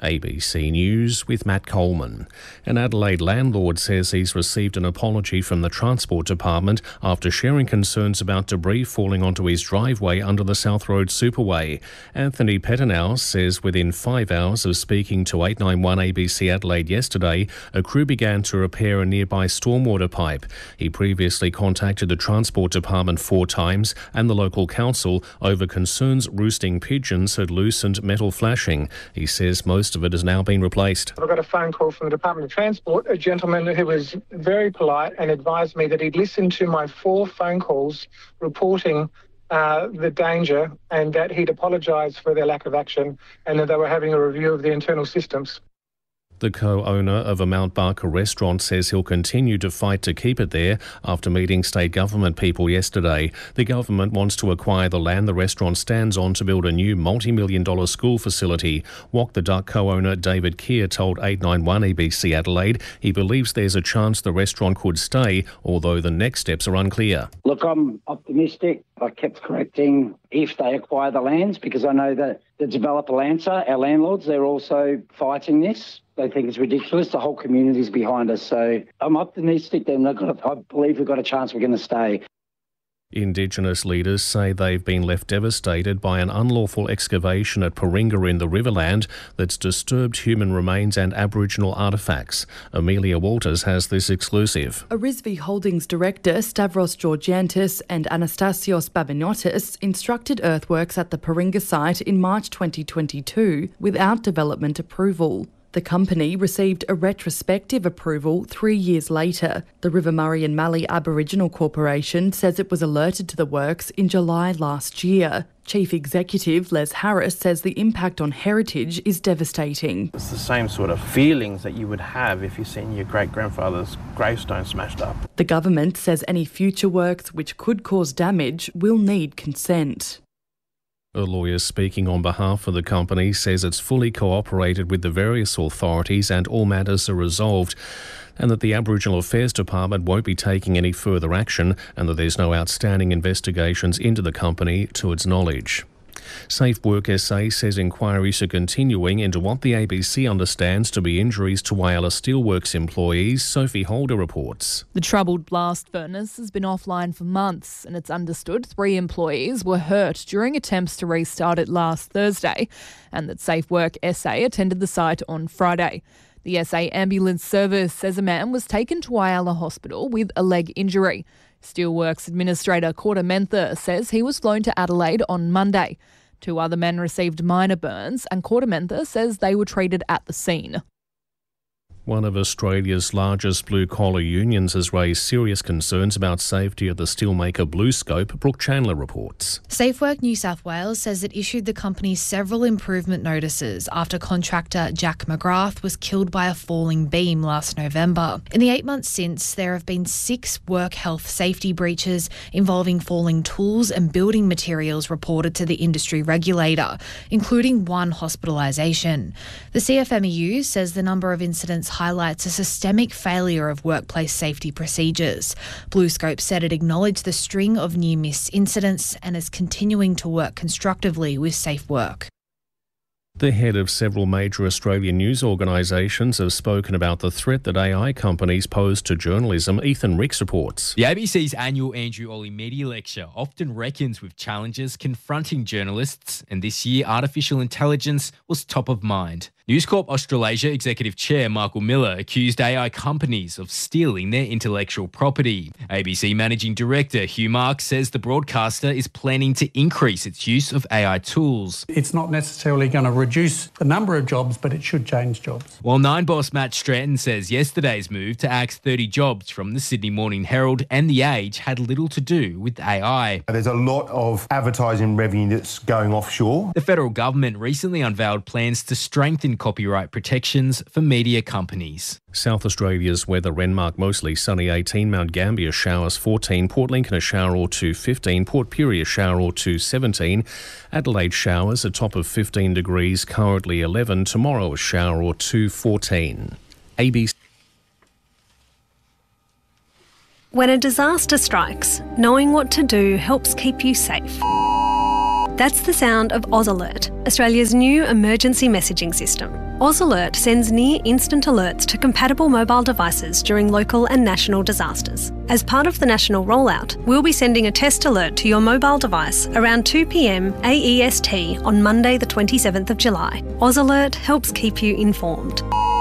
ABC News with Matt Coleman. An Adelaide landlord says he's received an apology from the Transport Department after sharing concerns about debris falling onto his driveway under the South Road Superway. Anthony Pettenau says within 5 hours of speaking to 891 ABC Adelaide yesterday, a crew began to repair a nearby stormwater pipe. He previously contacted the Transport Department 4 times and the local council over concerns roosting pigeons had loosened metal flashing. He says most of it has now been replaced. I got a phone call from the Department of Transport, a gentleman who was very polite and advised me that he'd listened to my 4 phone calls reporting the danger and that he'd apologised for their lack of action and that they were having a review of the internal systems. The co-owner of a Mount Barker restaurant says he'll continue to fight to keep it there after meeting state government people yesterday. The government wants to acquire the land the restaurant stands on to build a new multi-million-dollar school facility. Walk the Duck co-owner David Keir told 891 ABC Adelaide he believes there's a chance the restaurant could stay, although the next steps are unclear. Look, I'm optimistic. I kept correcting if they acquire the lands because I know that the developer Lancer, our landlords, they're also fighting this. They think it's ridiculous. The whole community's behind us. So I'm optimistic that I believe we've got a chance we're going to stay. Indigenous leaders say they've been left devastated by an unlawful excavation at Paringa in the Riverland that's disturbed human remains and Aboriginal artefacts. Amelia Walters has this exclusive. Arisvi Holdings director Stavros Georgiantis and Anastasios Babinotis instructed earthworks at the Paringa site in March 2022 without development approval. The company received a retrospective approval 3 years later. The River Murray and Mallee Aboriginal Corporation says it was alerted to the works in July last year. Chief Executive Les Harris says the impact on heritage is devastating. It's the same sort of feelings that you would have if you're seeing your great-grandfather's gravestone smashed up. The government says any future works which could cause damage will need consent. A lawyer speaking on behalf of the company says it's fully cooperated with the various authorities and all matters are resolved, and that the Aboriginal Affairs Department won't be taking any further action and that there's no outstanding investigations into the company to its knowledge. Safe Work SA says inquiries are continuing into what the ABC understands to be injuries to Whyalla Steelworks employees. Sophie Holder reports. The troubled blast furnace has been offline for months and it's understood 3 employees were hurt during attempts to restart it last Thursday and that Safe Work SA attended the site on Friday. The SA ambulance service says a man was taken to Whyalla Hospital with a leg injury. Steelworks Administrator Corda Mentha says he was flown to Adelaide on Monday. 2 other men received minor burns and Corda Mentha says they were treated at the scene. One of Australia's largest blue-collar unions has raised serious concerns about safety at the steelmaker BlueScope. Brooke Chandler reports. SafeWork New South Wales says it issued the company several improvement notices after contractor Jack McGrath was killed by a falling beam last November. In the 8 months since, there have been 6 work health safety breaches involving falling tools and building materials reported to the industry regulator, including 1 hospitalisation. The CFMEU says the number of incidents highlights a systemic failure of workplace safety procedures. BlueScope said it acknowledged the string of near-miss incidents and is continuing to work constructively with SafeWork. The head of several major Australian news organisations have spoken about the threat that AI companies pose to journalism. Ethan Ricks reports. The ABC's annual Andrew Olley Media Lecture often reckons with challenges confronting journalists, and this year artificial intelligence was top of mind. News Corp Australasia Executive Chair Michael Miller accused AI companies of stealing their intellectual property. ABC Managing Director Hugh Marks says the broadcaster is planning to increase its use of AI tools. It's not necessarily going to reduce the number of jobs, but it should change jobs. While Nine boss Matt Stratton says yesterday's move to axe 30 jobs from the Sydney Morning Herald and The Age had little to do with AI. There's a lot of advertising revenue that's going offshore. The federal government recently unveiled plans to strengthen copyright protections for media companies. South Australia's weather: Renmark mostly sunny 18, Mount Gambier showers 14, Port Lincoln a shower or 2 15, Port Pirie a shower or 2 17, Adelaide showers a top of 15 degrees, currently 11, tomorrow a shower or 2 14. ABC. When a disaster strikes, knowing what to do helps keep you safe. That's the sound of Oz Alert, Australia's new emergency messaging system. Oz Alert sends near-instant alerts to compatible mobile devices during local and national disasters. As part of the national rollout, we'll be sending a test alert to your mobile device around 2 p.m. AEST on Monday the 27th of July. Oz Alert helps keep you informed.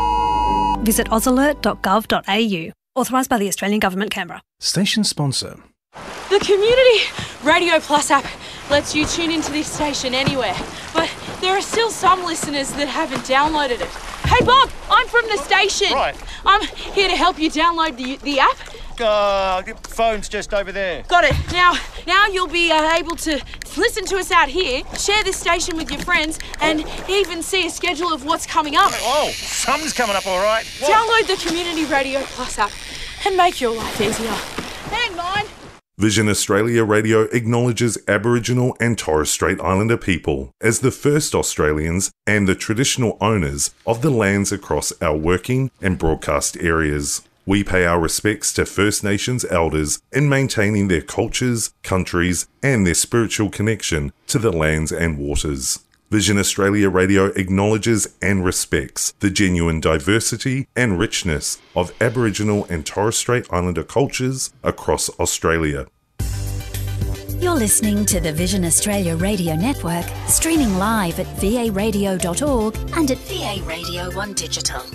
Visit ozalert.gov.au. Authorised by the Australian Government, Canberra. Station sponsor. The Community Radio Plus app lets you tune into this station anywhere, but there are still some listeners that haven't downloaded it. Hey Bob, I'm from the station. Right. I'm here to help you download the app. The phone's just over there. Got it. Now you'll be able to listen to us out here, share this station with your friends, and even see a schedule of what's coming up. Oh, something's coming up all right. What? Download the Community Radio Plus app and make your life easier. Hang on. Vision Australia Radio acknowledges Aboriginal and Torres Strait Islander people as the first Australians and the traditional owners of the lands across our working and broadcast areas. We pay our respects to First Nations elders in maintaining their cultures, countries, and their spiritual connection to the lands and waters. Vision Australia Radio acknowledges and respects the genuine diversity and richness of Aboriginal and Torres Strait Islander cultures across Australia. You're listening to the Vision Australia Radio Network, streaming live at varadio.org and at VA Radio 1 Digital.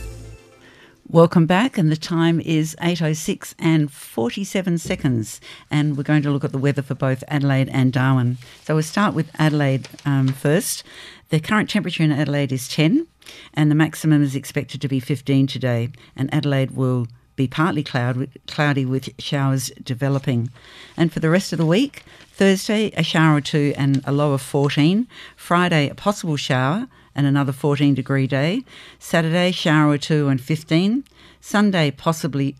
Welcome back, and the time is 8:06 and 47 seconds, and we're going to look at the weather for both Adelaide and Darwin. So we'll start with Adelaide first. The current temperature in Adelaide is 10, and the maximum is expected to be 15 today, and Adelaide will be partly cloudy with showers developing. And for the rest of the week, Thursday, a shower or two and a low of 14. Friday, a possible shower and another 14-degree day. Saturday, shower or two and 15. Sunday, possibly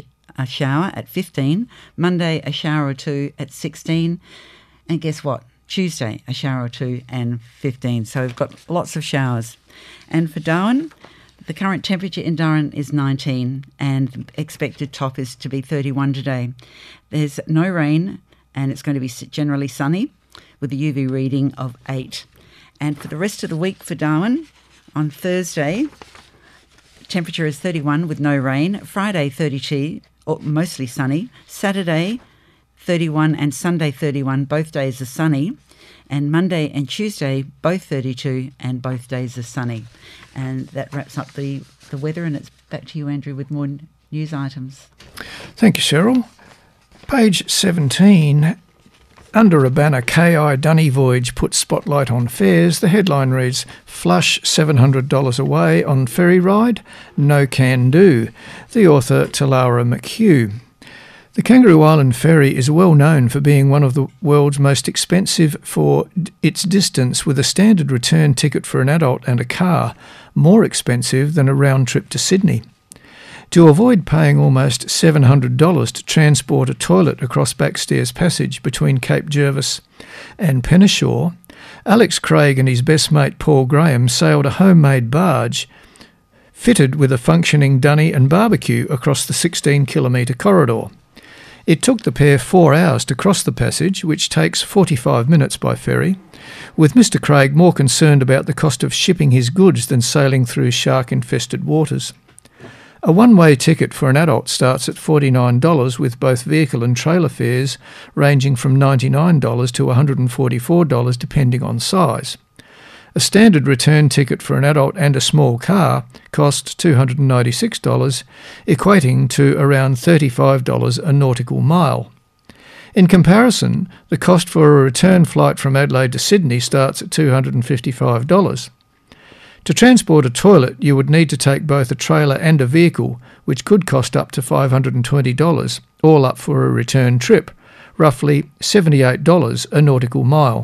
a shower at 15. Monday, a shower or two at 16. And guess what? Tuesday, a shower or two and 15. So we've got lots of showers. And for Darwin, the current temperature in Darwin is 19 and the expected top is to be 31 today. There's no rain and it's going to be generally sunny with a UV reading of 8. And for the rest of the week for Darwin, on Thursday, temperature is 31 with no rain. Friday, 32, or mostly sunny. Saturday, 31 and Sunday, 31. Both days are sunny. And Monday and Tuesday, both 32 and both days are sunny. And that wraps up the weather, and it's back to you, Andrew, with more news items. Thank you, Cheryl. Page 17. Under a banner, KI Dunny Voyage puts spotlight on fares. The headline reads, Flush $700 away on ferry ride? No can do. The author, Talara McHugh. The Kangaroo Island Ferry is well known for being one of the world's most expensive for its distance, with a standard return ticket for an adult and a car more expensive than a round trip to Sydney. To avoid paying almost $700 to transport a toilet across Backstairs Passage between Cape Jervis and Penneshaw, Alex Craig and his best mate Paul Graham sailed a homemade barge fitted with a functioning dunny and barbecue across the 16-kilometre corridor. It took the pair 4 hours to cross the passage, which takes 45 minutes by ferry, with Mr. Craig more concerned about the cost of shipping his goods than sailing through shark-infested waters. A one-way ticket for an adult starts at $49, with both vehicle and trailer fares ranging from $99 to $144 depending on size. A standard return ticket for an adult and a small car costs $296, equating to around $35 a nautical mile. In comparison, the cost for a return flight from Adelaide to Sydney starts at $255. To transport a toilet, you would need to take both a trailer and a vehicle, which could cost up to $520, all up for a return trip, roughly $78 a nautical mile.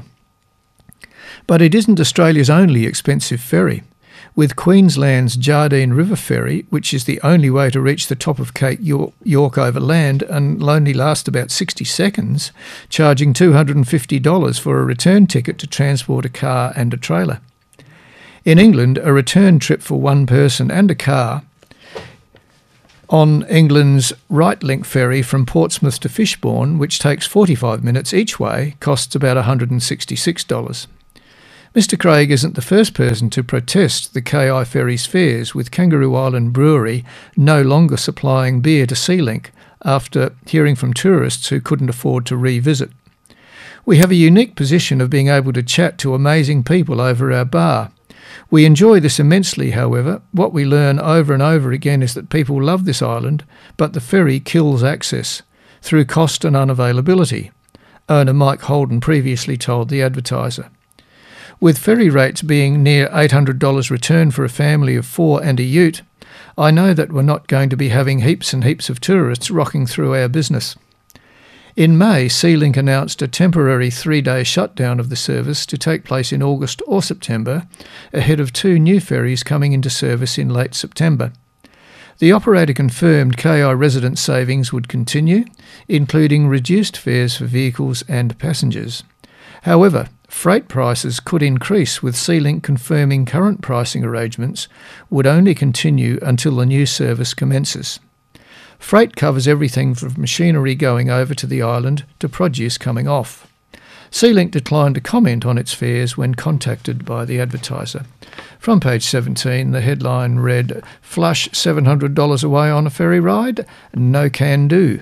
But it isn't Australia's only expensive ferry. With Queensland's Jardine River Ferry, which is the only way to reach the top of Cape York over land and only lasts about 60 seconds, charging $250 for a return ticket to transport a car and a trailer. In England, a return trip for one person and a car on England's Right Link ferry from Portsmouth to Fishbourne, which takes 45 minutes each way, costs about $166. Mr Craig isn't the first person to protest the KI Ferries fares, with Kangaroo Island Brewery no longer supplying beer to SeaLink after hearing from tourists who couldn't afford to revisit. We have a unique position of being able to chat to amazing people over our bar. We enjoy this immensely, however. What we learn over and over again is that people love this island, but the ferry kills access through cost and unavailability, owner Mike Holden previously told the Advertiser. With ferry rates being near $800 return for a family of 4 and a ute, I know that we're not going to be having heaps and heaps of tourists rocking through our business. In May, SeaLink announced a temporary 3-day shutdown of the service to take place in August or September, ahead of 2 new ferries coming into service in late September. The operator confirmed KI resident savings would continue, including reduced fares for vehicles and passengers. However, freight prices could increase, with SeaLink confirming current pricing arrangements would only continue until the new service commences. Freight covers everything from machinery going over to the island to produce coming off. SeaLink declined to comment on its fares when contacted by the Advertiser. From page 17, the headline read, "Flush $700 away on a ferry ride? No can do."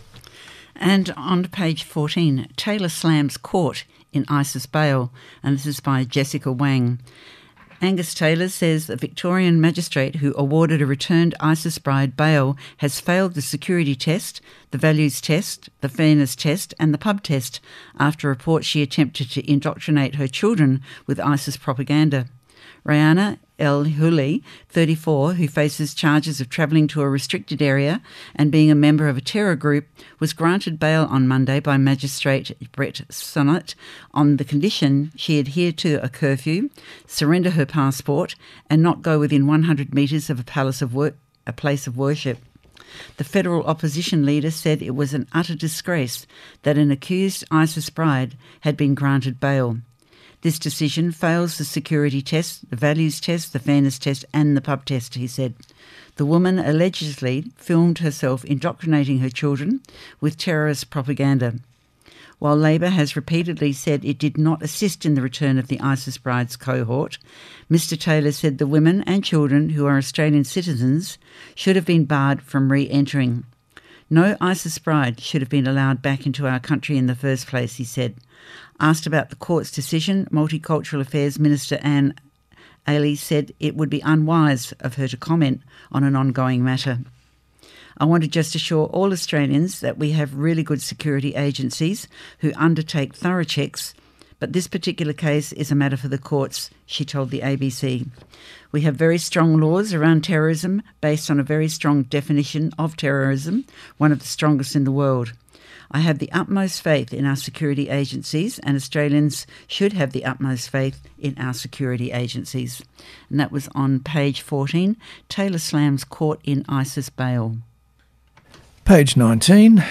And on page 14, Taylor slams court in ISIS bail, and this is by Jessica Wang. Angus Taylor says the Victorian magistrate who awarded a returned ISIS bride bail has failed the security test, the values test, the fairness test and the pub test after reports she attempted to indoctrinate her children with ISIS propaganda. Rihanna El-Huli, 34, who faces charges of travelling to a restricted area and being a member of a terror group, was granted bail on Monday by Magistrate Brett Sonnett on the condition she adhere to a curfew, surrender her passport and not go within 100 metres of a place of worship. The federal opposition leader said it was an utter disgrace that an accused ISIS bride had been granted bail. This decision fails the security test, the values test, the fairness test and the pub test, he said. The woman allegedly filmed herself indoctrinating her children with terrorist propaganda. While Labor has repeatedly said it did not assist in the return of the ISIS brides cohort, Mr Taylor said the women and children who are Australian citizens should have been barred from re-entering. No ISIS bride should have been allowed back into our country in the first place, he said. Asked about the court's decision, Multicultural Affairs Minister Anne Ailey said it would be unwise of her to comment on an ongoing matter. I want to just assure all Australians that we have really good security agencies who undertake thorough checks, but this particular case is a matter for the courts, she told the ABC. We have very strong laws around terrorism based on a very strong definition of terrorism, one of the strongest in the world. I have the utmost faith in our security agencies, and Australians should have the utmost faith in our security agencies. And that was on page 14, Taylor slams court in ISIS bail. Page 19.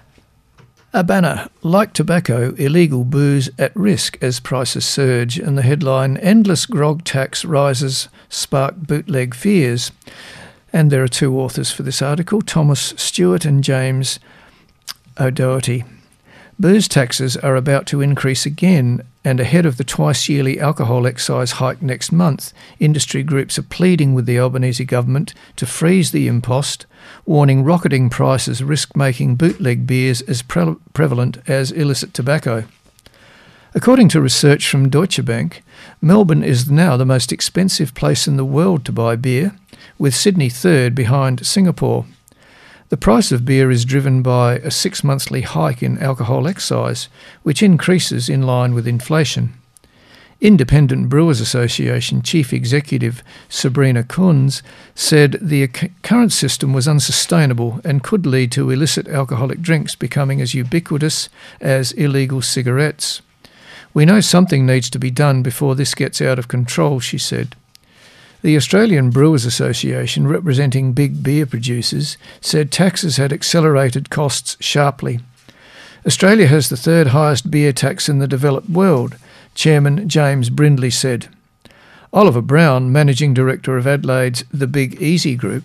A banner, like tobacco, illegal booze at risk as prices surge, and the headline, Endless Grog Tax Rises Spark Bootleg Fears. And there are 2 authors for this article, Thomas Stewart and James O'Doherty. Booze taxes are about to increase again, and ahead of the twice-yearly alcohol excise hike next month, industry groups are pleading with the Albanese government to freeze the impost, warning rocketing prices risk making bootleg beers as prevalent as illicit tobacco. According to research from Deutsche Bank, Melbourne is now the most expensive place in the world to buy beer, with Sydney third behind Singapore. The price of beer is driven by a 6-monthly hike in alcohol excise, which increases in line with inflation. Independent Brewers Association Chief Executive Sabrina Kunz said the current system was unsustainable and could lead to illicit alcoholic drinks becoming as ubiquitous as illegal cigarettes. We know something needs to be done before this gets out of control, she said. The Australian Brewers Association, representing big beer producers, said taxes had accelerated costs sharply. Australia has the 3rd highest beer tax in the developed world, Chairman James Brindley said. Oliver Brown, Managing Director of Adelaide's The Big Easy Group,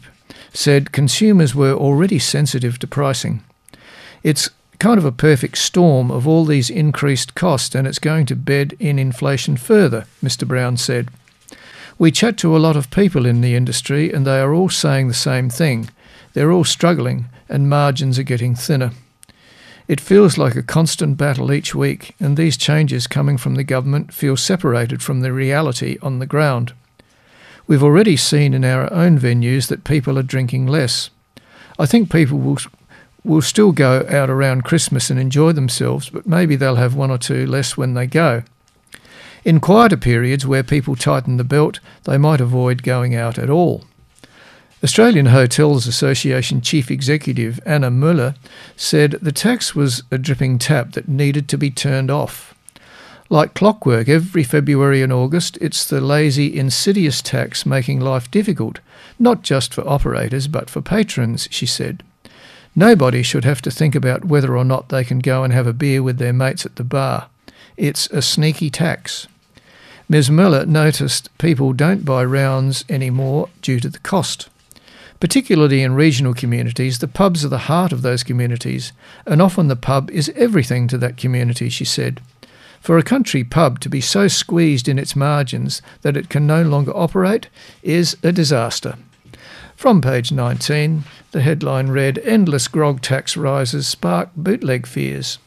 said consumers were already sensitive to pricing. It's kind of a perfect storm of all these increased costs, and it's going to bed in inflation further, Mr. Brown said. We chat to a lot of people in the industry and they are all saying the same thing. They're all struggling and margins are getting thinner. It feels like a constant battle each week, and these changes coming from the government feel separated from the reality on the ground. We've already seen in our own venues that people are drinking less. I think people will still go out around Christmas and enjoy themselves, but maybe they'll have one or two less when they go. In quieter periods where people tighten the belt, they might avoid going out at all. Australian Hotels Association Chief Executive Anna Muller said the tax was a dripping tap that needed to be turned off. Like clockwork, every February and August, it's the lazy, insidious tax making life difficult, not just for operators but for patrons, she said. Nobody should have to think about whether or not they can go and have a beer with their mates at the bar. It's a sneaky tax. Ms. Muller noticed people don't buy rounds anymore due to the cost. Particularly in regional communities, the pubs are the heart of those communities, and often the pub is everything to that community, she said. For a country pub to be so squeezed in its margins that it can no longer operate is a disaster. From page 19, the headline read, "Endless grog tax rises spark bootleg fears."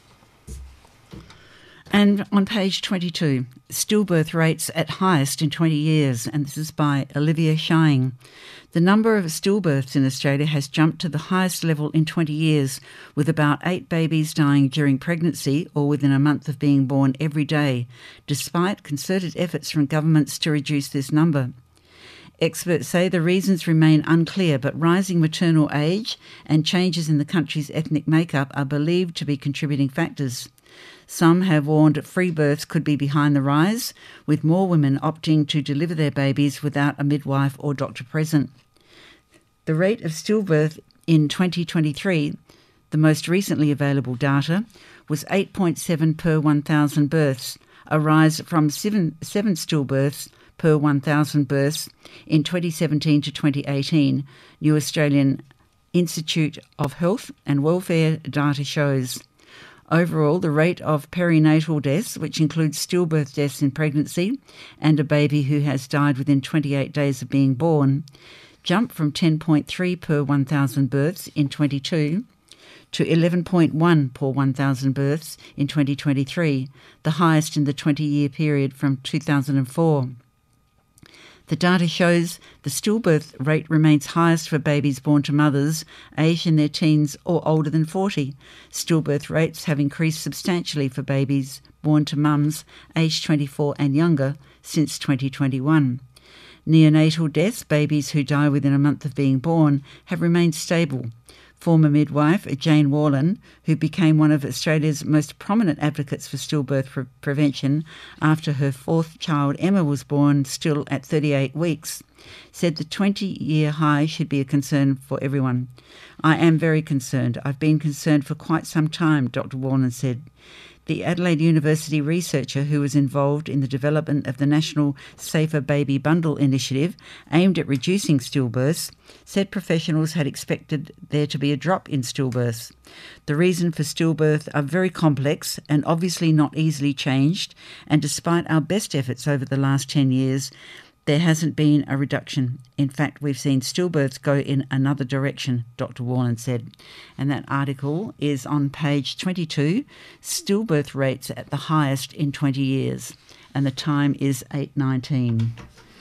And on page 22, stillbirth rates at highest in 20 years, and this is by Olivia Shying. The number of stillbirths in Australia has jumped to the highest level in 20 years, with about 8 babies dying during pregnancy or within a month of being born every day, despite concerted efforts from governments to reduce this number. Experts say the reasons remain unclear, but rising maternal age and changes in the country's ethnic makeup are believed to be contributing factors. Some have warned free births could be behind the rise, with more women opting to deliver their babies without a midwife or doctor present. The rate of stillbirth in 2023, the most recently available data, was 8.7 per 1,000 births, a rise from 7 stillbirths per 1,000 births in 2017 to 2018, New Australian Institute of Health and Welfare data shows. Overall, the rate of perinatal deaths, which includes stillbirth deaths in pregnancy and a baby who has died within 28 days of being born, jumped from 10.3 per 1,000 births in 2022 to 11.1 per 1,000 births in 2023, the highest in the 20-year period from 2004. The data shows the stillbirth rate remains highest for babies born to mothers aged in their teens or older than 40. Stillbirth rates have increased substantially for babies born to mums aged 24 and younger since 2021. Neonatal deaths, babies who die within a month of being born, have remained stable. Former midwife Jane Warland, who became one of Australia's most prominent advocates for stillbirth prevention after her 4th child Emma was born still at 38 weeks, said the 20-year high should be a concern for everyone. "I am very concerned. I've been concerned for quite some time," Dr. Warland said. The Adelaide University researcher who was involved in the development of the National Safer Baby Bundle initiative aimed at reducing stillbirths said professionals had expected there to be a drop in stillbirths. The reasons for stillbirth are very complex and obviously not easily changed, and despite our best efforts over the last 10 years, there hasn't been a reduction. In fact, we've seen stillbirths go in another direction, Dr. Warland said. And that article is on page 22, Stillbirth Rates at the Highest in 20 Years. And the time is 8:19.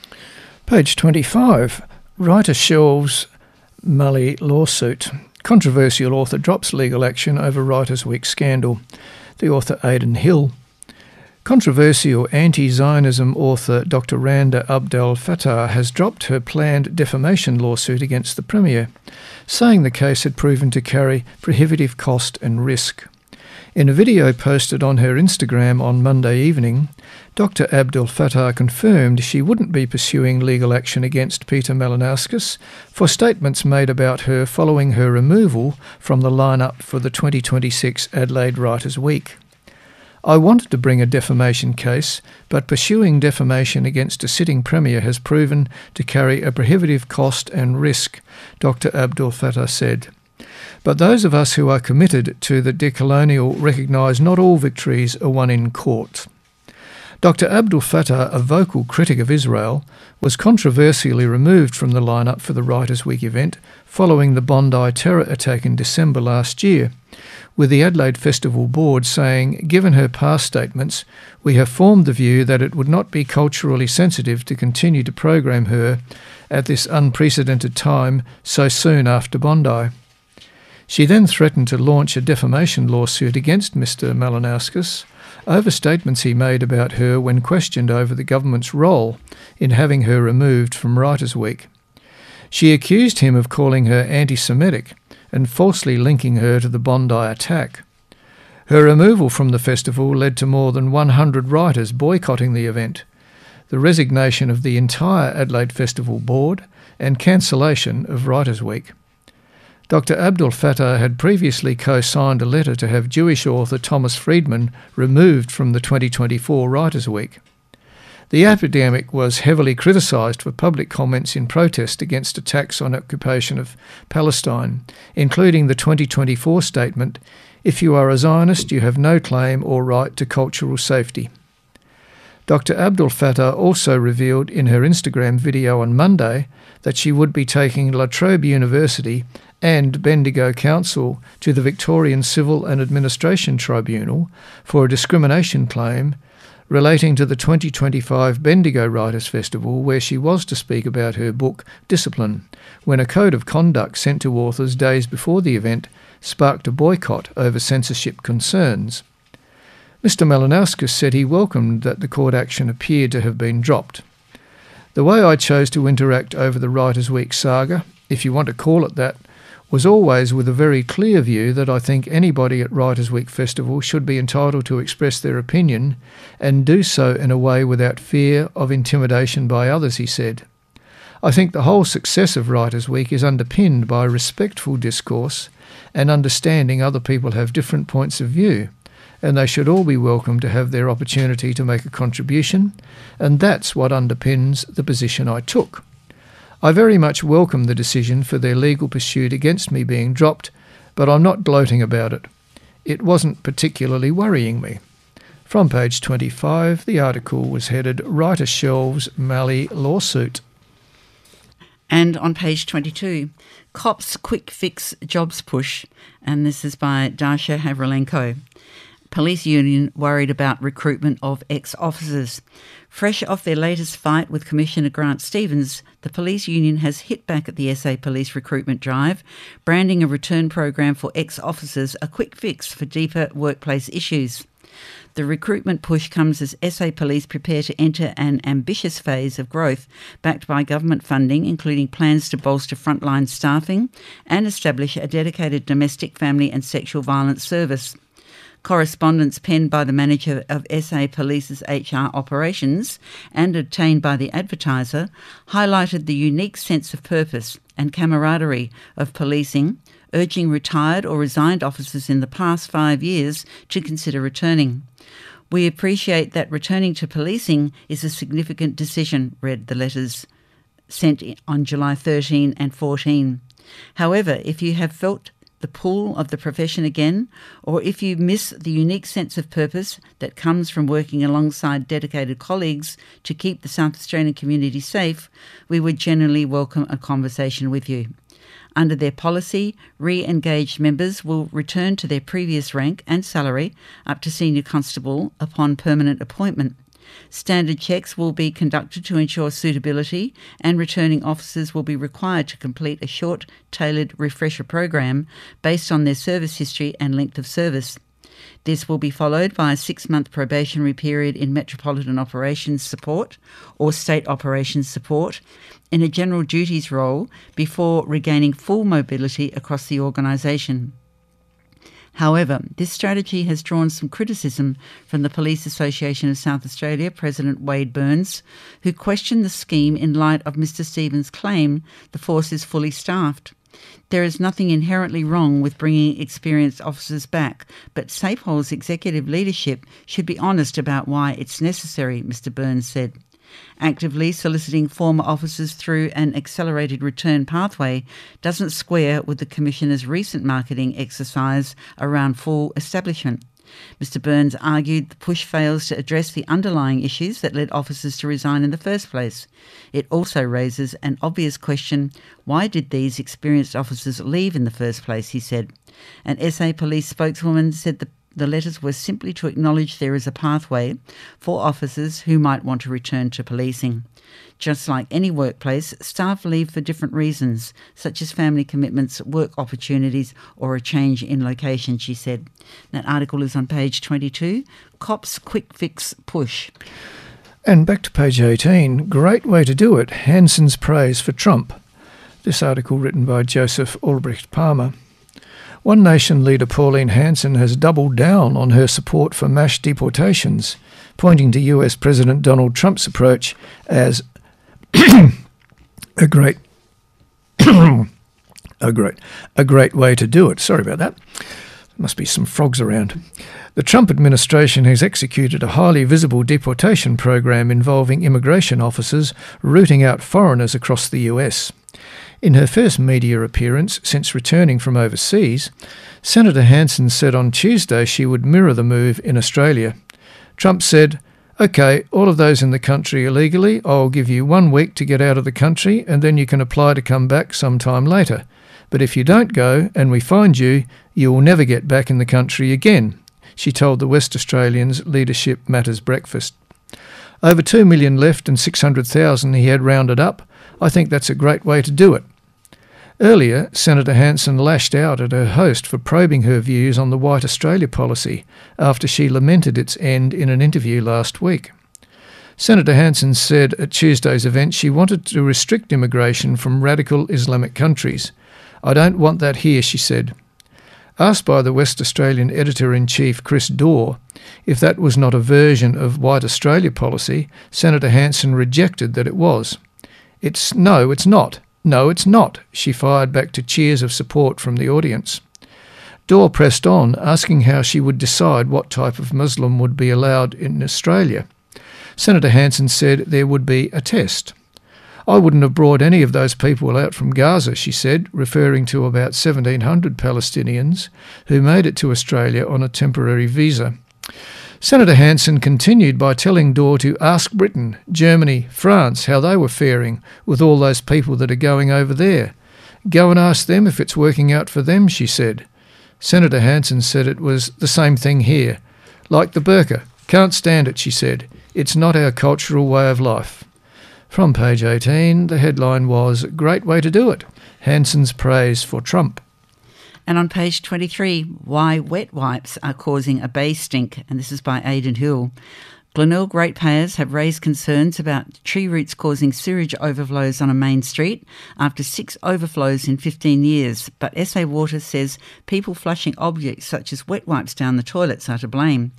Page 25, writer shelves Mully lawsuit. Controversial author drops legal action over Writers' Week scandal. The author Aidan Hill. Controversial anti-Zionism author Dr. Randa Abdel Fattah has dropped her planned defamation lawsuit against the Premier, saying the case had proven to carry prohibitive cost and risk. In a video posted on her Instagram on Monday evening, Dr. Abdel Fattah confirmed she wouldn't be pursuing legal action against Peter Malinauskas for statements made about her following her removal from the lineup for the 2026 Adelaide Writers' Week. I wanted to bring a defamation case, but pursuing defamation against a sitting Premier has proven to carry a prohibitive cost and risk, Dr Abdul Fattah said. But those of us who are committed to the decolonial recognise not all victories are won in court. Dr Abdul Fattah, a vocal critic of Israel, was controversially removed from the lineup for the Writers' Week event following the Bondi terror attack in December last year, with the Adelaide Festival Board saying, given her past statements, we have formed the view that it would not be culturally sensitive to continue to program her at this unprecedented time so soon after Bondi. She then threatened to launch a defamation lawsuit against Mr Malinauskas over statements he made about her when questioned over the government's role in having her removed from Writers' Week. She accused him of calling her anti-Semitic and falsely linking her to the Bondi attack. Her removal from the festival led to more than 100 writers boycotting the event, the resignation of the entire Adelaide Festival Board and cancellation of Writers' Week. Dr Abdul Fattah had previously co-signed a letter to have Jewish author Thomas Friedman removed from the 2024 Writers' Week. The academic was heavily criticised for public comments in protest against attacks on occupation of Palestine, including the 2024 statement, "If you are a Zionist, you have no claim or right to cultural safety." Dr Abdul Fattah also revealed in her Instagram video on Monday that she would be taking La Trobe University and Bendigo Council to the Victorian Civil and Administration Tribunal for a discrimination claim relating to the 2025 Bendigo Writers' Festival, where she was to speak about her book Discipline, when a code of conduct sent to authors days before the event sparked a boycott over censorship concerns. Mr Malinauskas said he welcomed that the court action appeared to have been dropped. The way I chose to interact over the Writers' Week saga, if you want to call it that, was always with a very clear view that I think anybody at Writers' Week Festival should be entitled to express their opinion and do so in a way without fear of intimidation by others, he said. I think the whole success of Writers' Week is underpinned by respectful discourse and understanding other people have different points of view, and they should all be welcome to have their opportunity to make a contribution, and that's what underpins the position I took. I very much welcome the decision for their legal pursuit against me being dropped, but I'm not gloating about it. It wasn't particularly worrying me. From page 25, the article was headed Writer Shelves Malley Lawsuit. And on page 22, Cops Quick Fix Jobs Push, and this is by Dasha Havrilenko. Police union worried about recruitment of ex-officers. Fresh off their latest fight with Commissioner Grant Stevens, the police union has hit back at the SA Police recruitment drive, branding a return program for ex-officers a quick fix for deeper workplace issues. The recruitment push comes as SA Police prepare to enter an ambitious phase of growth backed by government funding, including plans to bolster frontline staffing and establish a dedicated domestic, family and sexual violence service. Correspondence penned by the manager of SA Police's HR operations and obtained by the Advertiser highlighted the unique sense of purpose and camaraderie of policing, urging retired or resigned officers in the past 5 years to consider returning. We appreciate that returning to policing is a significant decision, read the letters sent on July 13 and 14. However, if you have felt the pull of the profession again, or if you miss the unique sense of purpose that comes from working alongside dedicated colleagues to keep the South Australian community safe, we would generally welcome a conversation with you. Under their policy, re-engaged members will return to their previous rank and salary up to Senior Constable upon permanent appointment. Standard checks will be conducted to ensure suitability, and returning officers will be required to complete a short, tailored refresher program based on their service history and length of service. This will be followed by a 6-month probationary period in Metropolitan Operations Support or State Operations Support in a general duties role before regaining full mobility across the organisation. However, this strategy has drawn some criticism from the Police Association of South Australia President Wade Burns, who questioned the scheme in light of Mr Stevens' claim the force is fully staffed. There is nothing inherently wrong with bringing experienced officers back, but Safehold's executive leadership should be honest about why it's necessary, Mr Burns said. Actively soliciting former officers through an accelerated return pathway doesn't square with the Commissioner's recent marketing exercise around full establishment. Mr Burns argued the push fails to address the underlying issues that led officers to resign in the first place. It also raises an obvious question: why did these experienced officers leave in the first place, he said. An SA police spokeswoman said the letters were simply to acknowledge there is a pathway for officers who might want to return to policing. Just like any workplace, staff leave for different reasons, such as family commitments, work opportunities, or a change in location, she said. That article is on page 22. Cops quick fix push. And back to page 18. Great way to do it. Hanson's praise for Trump. This article written by Joseph Albrecht Palmer. One Nation leader Pauline Hanson has doubled down on her support for mass deportations, pointing to US President Donald Trump's approach as a great way to do it. Sorry about that. Must be some frogs around. The Trump administration has executed a highly visible deportation program involving immigration officers rooting out foreigners across the US. In her first media appearance since returning from overseas, Senator Hanson said on Tuesday she would mirror the move in Australia. Trump said, "OK, all of those in the country illegally, I'll give you 1 week to get out of the country and then you can apply to come back sometime later. But if you don't go and we find you, you will never get back in the country again," she told the West Australians Leadership Matters breakfast. Over 2 million left and 600,000 he had rounded up. I think that's a great way to do it. Earlier, Senator Hanson lashed out at her host for probing her views on the White Australia policy after she lamented its end in an interview last week. Senator Hanson said at Tuesday's event she wanted to restrict immigration from radical Islamic countries. "I don't want that here," she said. Asked by the West Australian Editor-in-Chief Chris Dorr if that was not a version of White Australia policy, Senator Hanson rejected that it was. No, it's not. No, it's not," she fired back to cheers of support from the audience. Dorr pressed on, asking how she would decide what type of Muslim would be allowed in Australia. Senator Hanson said there would be a test. "I wouldn't have brought any of those people out from Gaza," she said, referring to about 1,700 Palestinians who made it to Australia on a temporary visa. Senator Hanson continued by telling Dorr to ask Britain, Germany, France how they were faring with all those people that are going over there. "Go and ask them if it's working out for them," she said. Senator Hanson said it was the same thing here. "Like the burqa. Can't stand it," she said. "It's not our cultural way of life." From page 18, the headline was, "Great way to do it. Hanson's praise for Trump." And on page 23, why wet wipes are causing a bay stink, and this is by Aidan Hill. Glenelg ratepayers have raised concerns about tree roots causing sewage overflows on a main street after 6 overflows in 15 years, but SA Water says people flushing objects such as wet wipes down the toilets are to blame.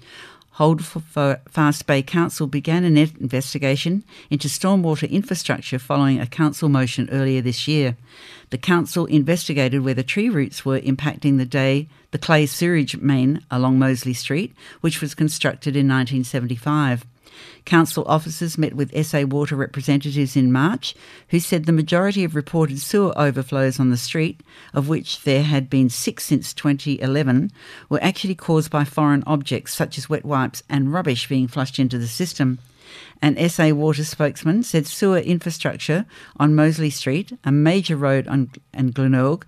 Holdfast Bay Council began an investigation into stormwater infrastructure following a council motion earlier this year. The council investigated whether tree roots were impacting the clay sewage main along Mosley Street, which was constructed in 1975. Council officers met with SA Water representatives in March, who said the majority of reported sewer overflows on the street, of which there had been 6 since 2011, were actually caused by foreign objects such as wet wipes and rubbish being flushed into the system. An SA Water spokesman said sewer infrastructure on Mosley Street, a major road in Glenelg,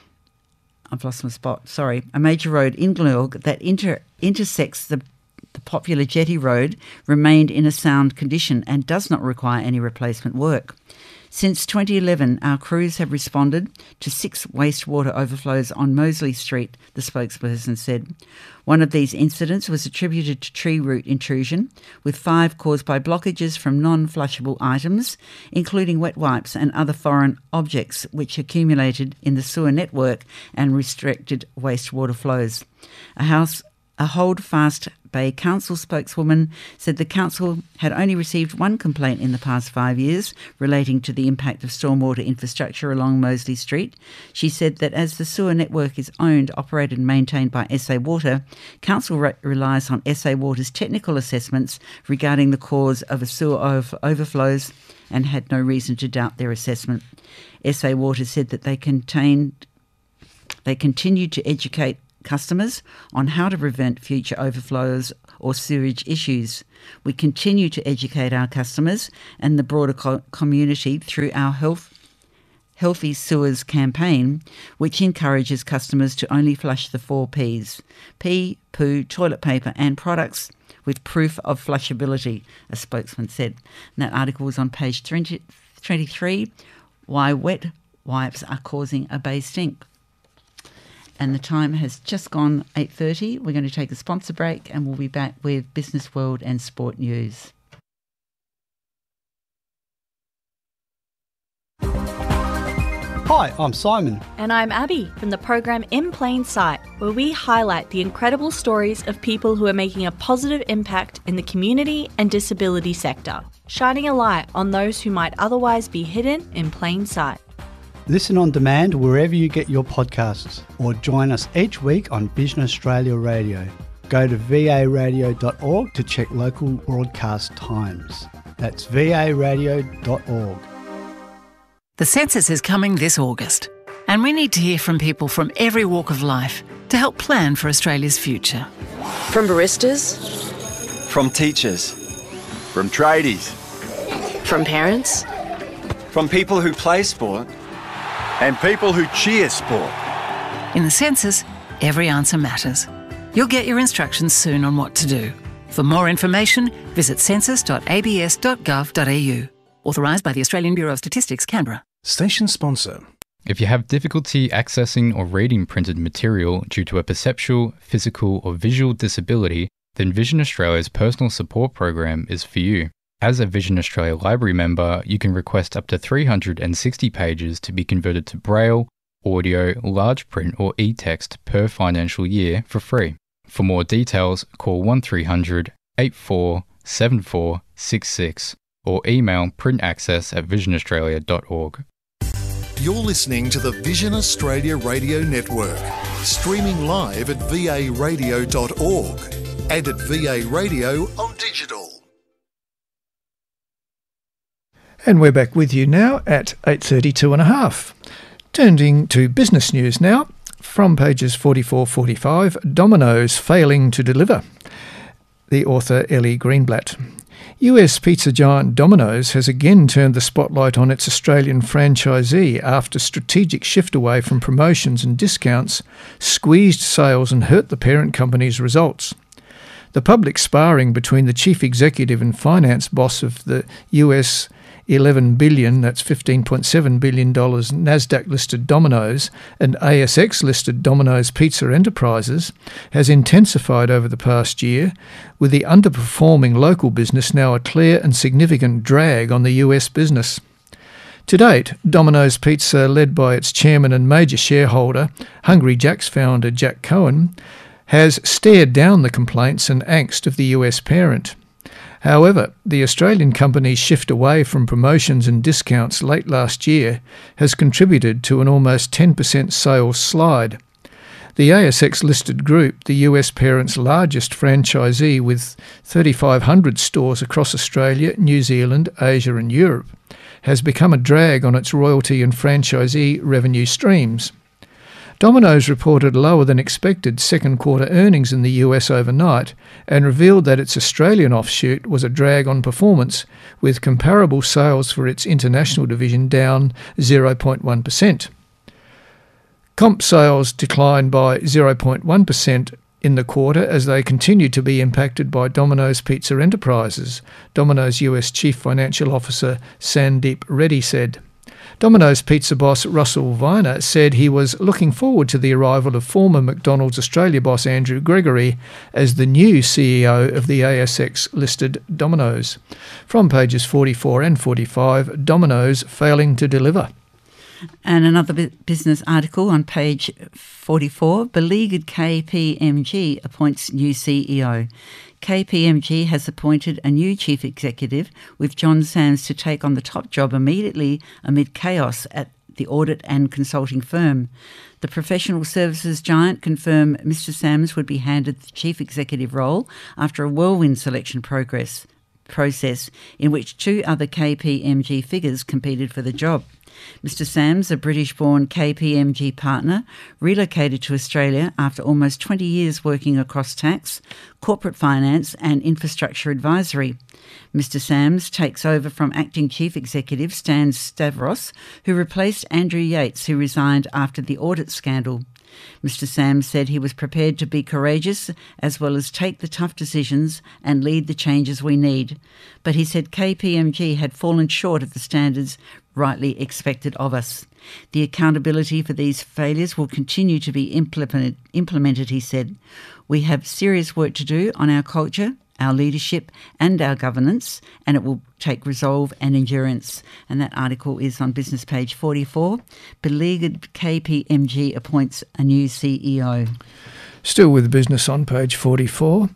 a major road in Glenelg that intersects the popular Jetty Road, remained in a sound condition and does not require any replacement work. Since 2011, our crews have responded to 6 wastewater overflows on Mosley Street, the spokesperson said. One of these incidents was attributed to tree root intrusion, with 5 caused by blockages from non-flushable items, including wet wipes and other foreign objects, which accumulated in the sewer network and restricted wastewater flows. A House A Holdfast Bay Council spokeswoman said the council had only received one complaint in the past 5 years relating to the impact of stormwater infrastructure along Mosley Street. She said that as the sewer network is owned, operated and maintained by SA Water, council relies on SA Water's technical assessments regarding the cause of a sewer overflows and had no reason to doubt their assessment. SA Water said that they continued to educate customers on how to prevent future overflows or sewage issues. We continue to educate our customers and the broader community through our Healthy Sewers campaign, which encourages customers to only flush the 4 Ps: pee, poo, toilet paper and products with proof of flushability, a spokesman said. And that article was on page 23, Why Wet Wipes Are Causing a Bay Stink. And the time has just gone 8:30. We're going to take a sponsor break and we'll be back with Business World and Sport News. Hi, I'm Simon. And I'm Abby from the program In Plain Sight, where we highlight the incredible stories of people who are making a positive impact in the community and disability sector, shining a light on those who might otherwise be hidden in plain sight. Listen on demand wherever you get your podcasts, or join us each week on Vision Australia Radio. Go to varadio.org to check local broadcast times. That's varadio.org. The census is coming this August, and we need to hear from people from every walk of life to help plan for Australia's future. From baristas, from teachers, from tradies, from parents, from people who play sport, and people who cheer sport. In the census, every answer matters. You'll get your instructions soon on what to do. For more information, visit census.abs.gov.au. Authorised by the Australian Bureau of Statistics, Canberra. Station sponsor. If you have difficulty accessing or reading printed material due to a perceptual, physical or visual disability, then Vision Australia's personal support program is for you. As a Vision Australia Library member, you can request up to 360 pages to be converted to Braille, audio, large print or e-text per financial year for free. For more details, call 1300 84 7466 or email printaccess@visionaustralia.org. You're listening to the Vision Australia Radio Network, streaming live at varadio.org and at VA Radio on digital. And we're back with you now at 8:32.5. Turning to business news now, from pages 44-45, Domino's failing to deliver. The author Ellie Greenblatt. US pizza giant Domino's has again turned the spotlight on its Australian franchisee after strategic shift away from promotions and discounts squeezed sales and hurt the parent company's results. The public sparring between the chief executive and finance boss of the US $11 billion, that's $15.7 billion NASDAQ-listed Domino's and ASX-listed Domino's Pizza Enterprises has intensified over the past year, with the underperforming local business now a clear and significant drag on the US business. To date, Domino's Pizza, led by its chairman and major shareholder, Hungry Jack's founder Jack Cohen, has stared down the complaints and angst of the US parent. However, the Australian company's shift away from promotions and discounts late last year has contributed to an almost 10% sales slide. The ASX-listed group, the US parent's largest franchisee with 3,500 stores across Australia, New Zealand, Asia and Europe, has become a drag on its royalty and franchisee revenue streams. Domino's reported lower than expected second quarter earnings in the US overnight and revealed that its Australian offshoot was a drag on performance, with comparable sales for its international division down 0.1%. Comp sales declined by 0.1% in the quarter as they continued to be impacted by Domino's Pizza Enterprises, Domino's US Chief Financial Officer Sandeep Reddy said. Domino's pizza boss Russell Viner said he was looking forward to the arrival of former McDonald's Australia boss Andrew Gregory as the new CEO of the ASX-listed Domino's. From pages 44 and 45, Domino's failing to deliver. And another business article on page 44, beleaguered KPMG appoints new CEO. KPMG has appointed a new chief executive, with John Sams to take on the top job immediately amid chaos at the audit and consulting firm. The professional services giant confirmed Mr. Sams would be handed the chief executive role after a whirlwind selection process in which 2 other KPMG figures competed for the job. Mr. Sams, a British-born KPMG partner, relocated to Australia after almost 20 years working across tax, corporate finance and infrastructure advisory. Mr. Sams takes over from acting chief executive Stan Stavros, who replaced Andrew Yates, who resigned after the audit scandal. Mr. Sams said he was prepared to be courageous as well as take the tough decisions and lead the changes we need. But he said KPMG had fallen short of the standards rightly expected of us. The accountability for these failures will continue to be implemented, he said. We have serious work to do on our culture, our leadership and our governance, and it will take resolve and endurance. And that article is on business page 44. Beleaguered KPMG appoints a new CEO. Still with business on page 44,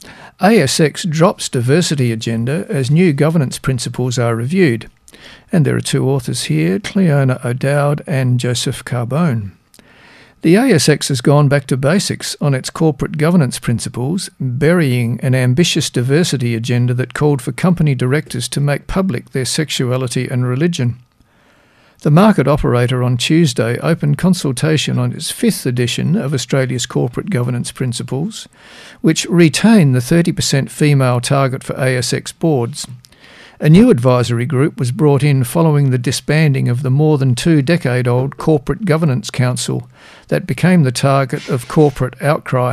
ASX drops diversity agenda as new governance principles are reviewed. And there are 2 authors here, Cleona O'Dowd and Joseph Carbone. The ASX has gone back to basics on its corporate governance principles, burying an ambitious diversity agenda that called for company directors to make public their sexuality and religion. The market operator on Tuesday opened consultation on its 5th edition of Australia's Corporate Governance Principles, which retain the 30% female target for ASX boards. A new advisory group was brought in following the disbanding of the more than 2-decade-old Corporate Governance Council that became the target of corporate outcry.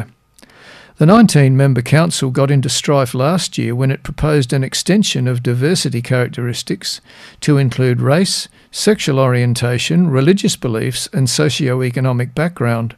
The 19-member council got into strife last year when it proposed an extension of diversity characteristics to include race, sexual orientation, religious beliefs and socio-economic background.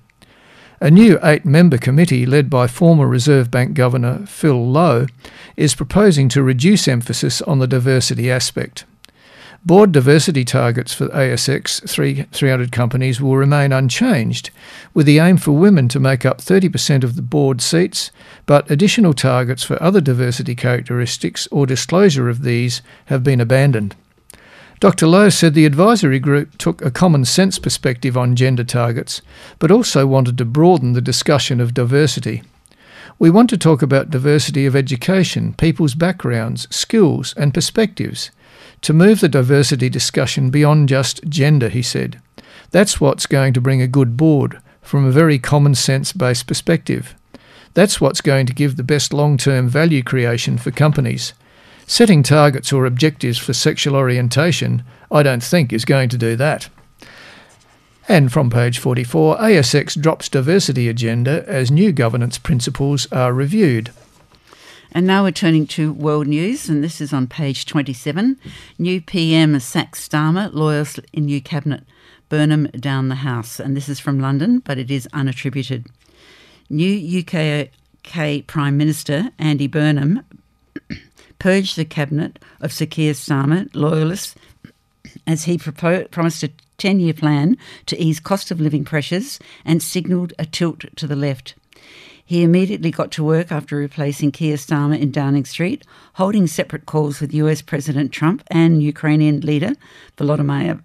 A new 8-member committee led by former Reserve Bank Governor Phil Lowe is proposing to reduce emphasis on the diversity aspect. Board diversity targets for ASX 300 companies will remain unchanged, with the aim for women to make up 30% of the board seats, but additional targets for other diversity characteristics or disclosure of these have been abandoned. Dr. Lowe said the advisory group took a common sense perspective on gender targets, but also wanted to broaden the discussion of diversity. We want to talk about diversity of education, people's backgrounds, skills and perspectives, to move the diversity discussion beyond just gender, he said. That's what's going to bring a good board, from a very common sense-based perspective. That's what's going to give the best long-term value creation for companies. Setting targets or objectives for sexual orientation, I don't think is going to do that. And from page 44, ASX drops diversity agenda as new governance principles are reviewed. And now we're turning to world news, and this is on page 27. New PM sacks Starmer, loyalists in new cabinet. Burnham down the house. And this is from London, but it is unattributed. New UK Prime Minister Andy Burnham purged the cabinet of Sir Keir Starmer loyalists as he promised a 10-year plan to ease cost of living pressures and signalled a tilt to the left. He immediately got to work after replacing Keir Starmer in Downing Street, holding separate calls with US President Trump and Ukrainian leader Volodymyr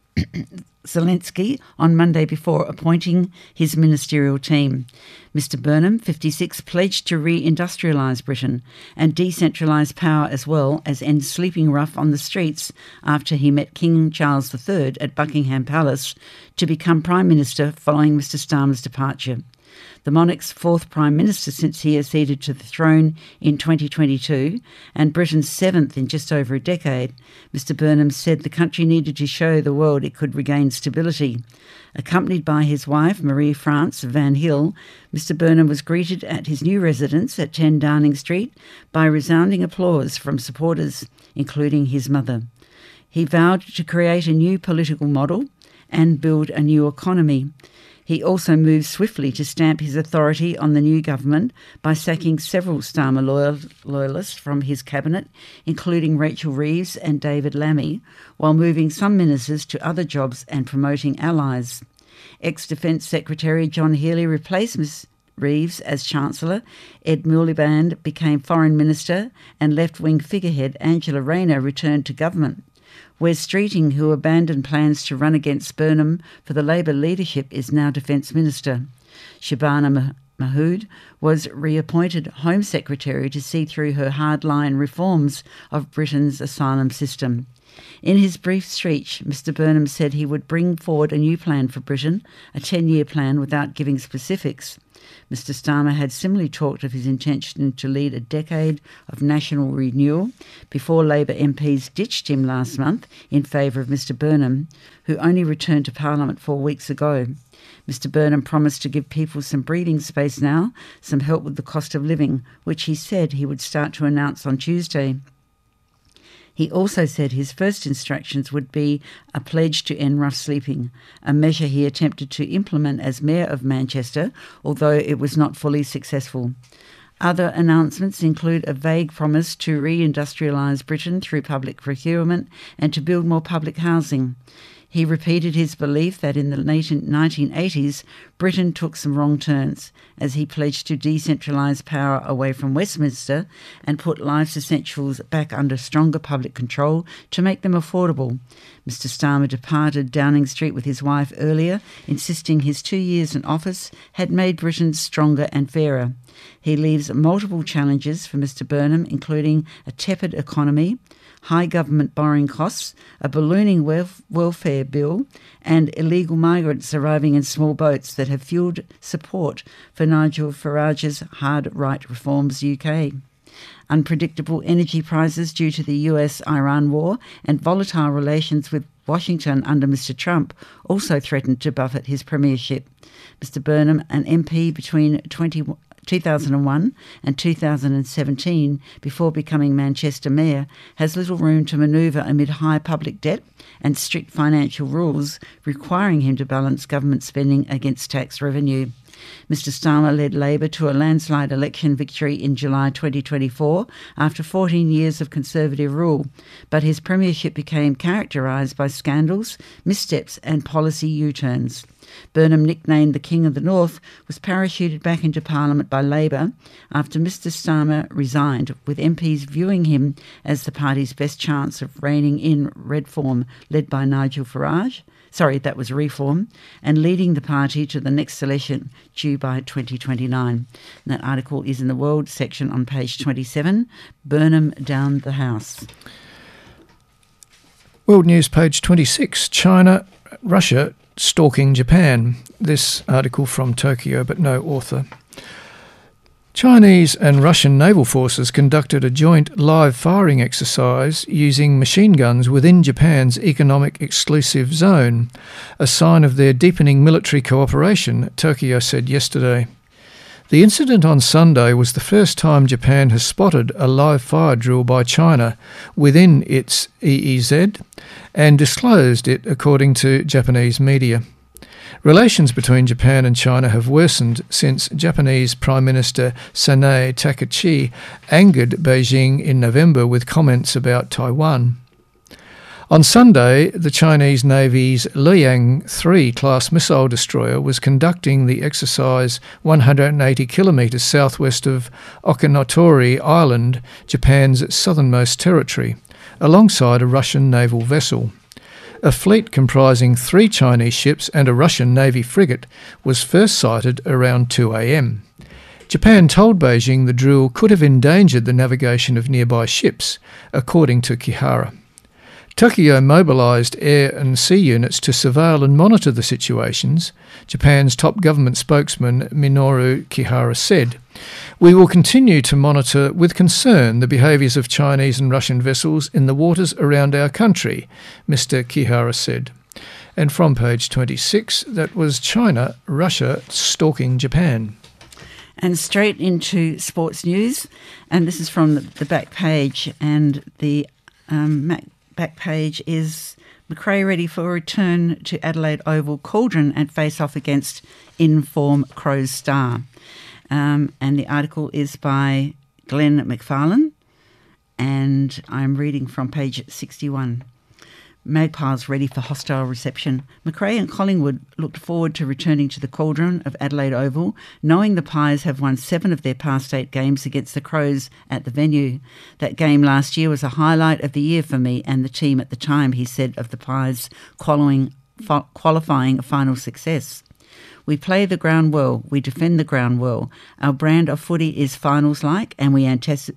Zelensky on Monday before appointing his ministerial team. Mr. Burnham, 56, pledged to re-industrialise Britain and decentralise power as well as end sleeping rough on the streets after he met King Charles III at Buckingham Palace to become Prime Minister following Mr. Starmer's departure. The monarch's 4th Prime Minister since he acceded to the throne in 2022 and Britain's 7th in just over a decade, Mr. Burnham said the country needed to show the world it could regain stability. Accompanied by his wife, Marie-France Van Hill, Mr. Burnham was greeted at his new residence at 10 Downing Street by resounding applause from supporters, including his mother. He vowed to create a new political model and build a new economy. He also moved swiftly to stamp his authority on the new government by sacking several Starmer loyalists from his cabinet, including Rachel Reeves and David Lammy, while moving some ministers to other jobs and promoting allies. Ex-Defence Secretary John Healey replaced Ms Reeves as Chancellor. Ed Miliband became Foreign Minister, and left-wing figurehead Angela Rayner returned to government. Wes Streeting, who abandoned plans to run against Burnham for the Labor leadership, is now Defence Minister. Shabana Mahmood was reappointed Home Secretary to see through her hardline reforms of Britain's asylum system. In his brief speech, Mr Burnham said he would bring forward a new plan for Britain, a 10-year plan, without giving specifics. Mr Starmer had similarly talked of his intention to lead a decade of national renewal before Labor MPs ditched him last month in favour of Mr Burnham, who only returned to Parliament 4 weeks ago. Mr Burnham promised to give people some breathing space now, some help with the cost of living, which he said he would start to announce on Tuesday. He also said his first instructions would be a pledge to end rough sleeping, a measure he attempted to implement as Mayor of Manchester, although it was not fully successful. Other announcements include a vague promise to re-industrialise Britain through public procurement and to build more public housing. He repeated his belief that in the 1980s, Britain took some wrong turns, as he pledged to decentralise power away from Westminster and put life's essentials back under stronger public control to make them affordable. Mr Starmer departed Downing Street with his wife earlier, insisting his 2 years in office had made Britain stronger and fairer. He leaves multiple challenges for Mr Burnham, including a tepid economy, high government borrowing costs, a ballooning welfare bill, and illegal migrants arriving in small boats that have fuelled support for Nigel Farage's Hard Right Reforms UK. Unpredictable energy prices due to the US-Iran war and volatile relations with Washington under Mr Trump also threatened to buffet his premiership. Mr Burnham, an MP between 2001 and 2017, before becoming Manchester Mayor, has little room to manoeuvre amid high public debt and strict financial rules requiring him to balance government spending against tax revenue. Mr Starmer led Labor to a landslide election victory in July 2024 after 14 years of Conservative rule, but his premiership became characterised by scandals, missteps and policy U-turns. Burnham, nicknamed the King of the North, was parachuted back into Parliament by Labor after Mr Starmer resigned, with MPs viewing him as the party's best chance of reining in Reform, led by Nigel Farage. That was Reform, and leading the party to the next election due by 2029. And that article is in the World section on page 27. Burnham down the house. World News, page 26. China, Russia stalking Japan. This article from Tokyo, but no author. Chinese and Russian naval forces conducted a joint live firing exercise using machine guns within Japan's economic exclusive zone, a sign of their deepening military cooperation, Tokyo said yesterday. The incident on Sunday was the first time Japan has spotted a live fire drill by China within its EEZ and disclosed it, according to Japanese media. Relations between Japan and China have worsened since Japanese Prime Minister Sanae Takaichi angered Beijing in November with comments about Taiwan. On Sunday, the Chinese Navy's Liang-3 class missile destroyer was conducting the exercise 180 kilometres southwest of Okinatori Island, Japan's southernmost territory, alongside a Russian naval vessel. A fleet comprising 3 Chinese ships and a Russian Navy frigate was first sighted around 2 a.m. Japan told Beijing the drill could have endangered the navigation of nearby ships, according to Kihara. Tokyo mobilised air and sea units to surveil and monitor the situations, Japan's top government spokesman Minoru Kihara said. We will continue to monitor with concern the behaviours of Chinese and Russian vessels in the waters around our country, Mr. Kihara said. And from page 26, that was China, Russia stalking Japan. And straight into sports news, and this is from the back page, and the back page is Macrae ready for a return to Adelaide Oval Cauldron and face off against in-form Crows star. And the article is by Glenn McFarlane, and I'm reading from page 61. Magpies ready for hostile reception. Macrae and Collingwood looked forward to returning to the Cauldron of Adelaide Oval, knowing the Pies have won 7 of their past 8 games against the Crows at the venue. That game last year was a highlight of the year for me and the team at the time, he said of the Pies qualifying final success. We play the ground well, we defend the ground well. Our brand of footy is finals-like, and we anticipate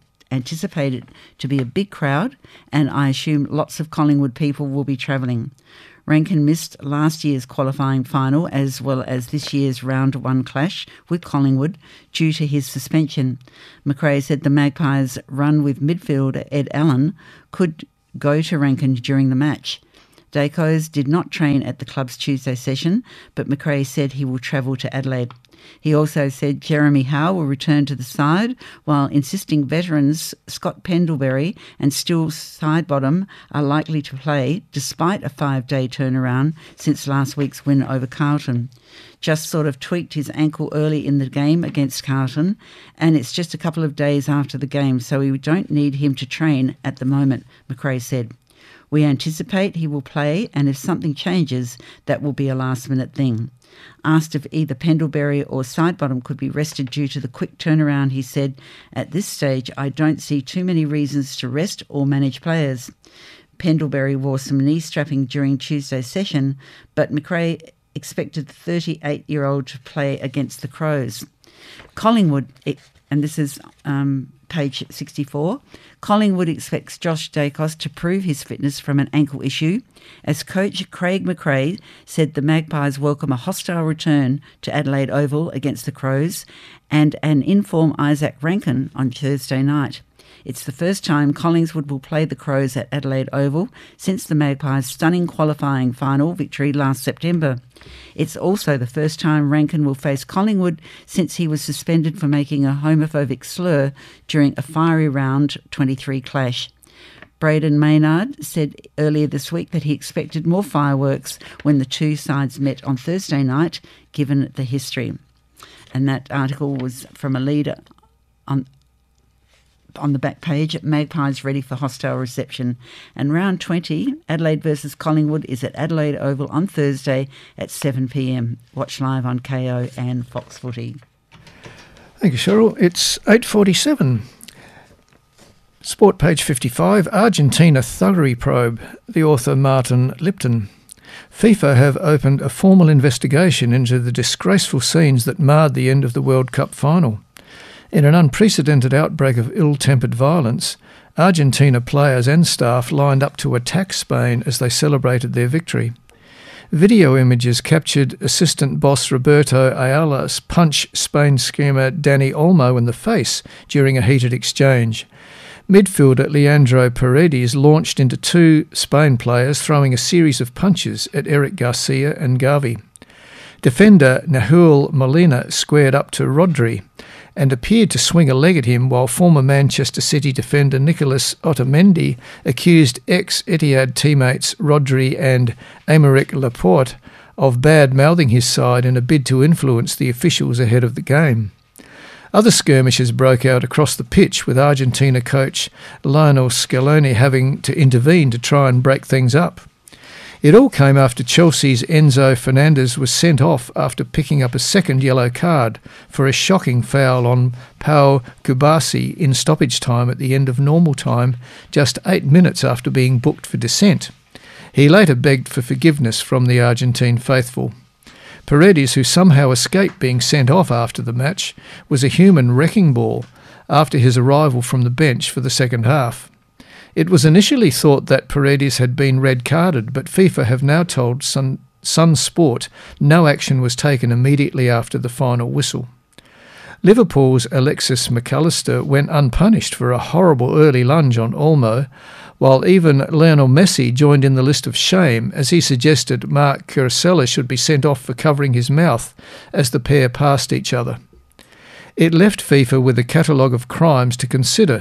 it to be a big crowd, and I assume lots of Collingwood people will be travelling. Rankin missed last year's qualifying final as well as this year's round 1 clash with Collingwood due to his suspension. Macrae said the Magpies' run with midfielder Ed Allen could go to Rankin during the match. Dacos did not train at the club's Tuesday session, but Macrae said he will travel to Adelaide. He also said Jeremy Howe will return to the side, while insisting veterans Scott Pendlebury and Still Sidebottom are likely to play, despite a 5-day turnaround since last week's win over Carlton. Just sort of tweaked his ankle early in the game against Carlton, and it's just a couple of days after the game, so we don't need him to train at the moment, Macrae said. We anticipate he will play, and if something changes, that will be a last-minute thing. Asked if either Pendlebury or Sidebottom could be rested due to the quick turnaround, he said, "At this stage, I don't see too many reasons to rest or manage players." Pendlebury wore some knee strapping during Tuesday's session, but Macrae expected the 38-year-old to play against the Crows. Collingwood, and this is page 64, Collingwood expects Josh Dacos to prove his fitness from an ankle issue. As coach Craig Macrae said, the Magpies welcome a hostile return to Adelaide Oval against the Crows and an in-form Isaac Rankin on Thursday night. It's the first time Collingwood will play the Crows at Adelaide Oval since the Magpies' stunning qualifying final victory last September. It's also the first time Rankin will face Collingwood since he was suspended for making a homophobic slur during a fiery round 23 clash. Braden Maynard said earlier this week that he expected more fireworks when the two sides met on Thursday night, given the history. And that article was from a leader on the back page, Magpies ready for hostile reception. And round 20, Adelaide versus Collingwood, is at Adelaide Oval on Thursday at 7 p.m. Watch live on KO and Fox Footy. Thank you, Cheryl. It's 8:47. Sport page 55, Argentina thuggery probe. The author Martin Lipton. FIFA have opened a formal investigation into the disgraceful scenes that marred the end of the World Cup final. In an unprecedented outbreak of ill-tempered violence, Argentina players and staff lined up to attack Spain as they celebrated their victory. Video images captured assistant boss Roberto Ayala's punch Spain schemer Dani Olmo in the face during a heated exchange. Midfielder Leandro Paredes launched into 2 Spain players, throwing a series of punches at Eric Garcia and Gavi. Defender Nahuel Molina squared up to Rodri and appeared to swing a leg at him, while former Manchester City defender Nicolas Otamendi accused ex-Etihad teammates Rodri and Aymeric Laporte of bad-mouthing his side in a bid to influence the officials ahead of the game. Other skirmishes broke out across the pitch, with Argentina coach Lionel Scaloni having to intervene to try and break things up. It all came after Chelsea's Enzo Fernandez was sent off after picking up a second yellow card for a shocking foul on Pau Kubasi in stoppage time at the end of normal time, just 8 minutes after being booked for dissent. He later begged for forgiveness from the Argentine faithful. Paredes, who somehow escaped being sent off after the match, was a human wrecking ball after his arrival from the bench for the second half. It was initially thought that Paredes had been red-carded, but FIFA have now told Sun Sport no action was taken immediately after the final whistle. Liverpool's Alexis McAllister went unpunished for a horrible early lunge on Olmo, while even Lionel Messi joined in the list of shame as he suggested Marc Kurcella should be sent off for covering his mouth as the pair passed each other. It left FIFA with a catalogue of crimes to consider,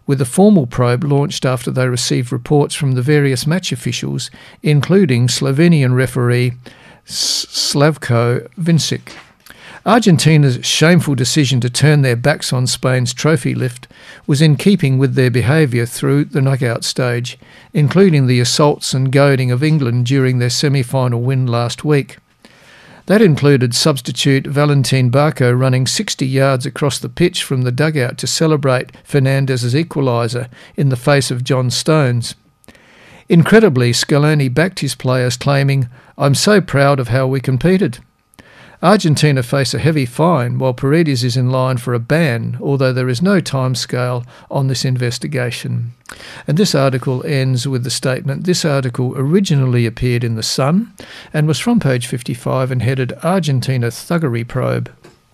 with a formal probe launched after they received reports from the various match officials, including Slovenian referee Slavko Vincic. Argentina's shameful decision to turn their backs on Spain's trophy lift was in keeping with their behaviour through the knockout stage, including the assaults and goading of England during their semi-final win last week. That included substitute Valentin Barco running 60 yards across the pitch from the dugout to celebrate Fernandez's equaliser in the face of John Stones. Incredibly, Scaloni backed his players, claiming, "I'm so proud of how we competed." Argentina face a heavy fine, while Paredes is in line for a ban, although there is no timescale on this investigation. And this article ends with the statement, this article originally appeared in The Sun and was from page 55 and headed Argentina Thuggery Probe.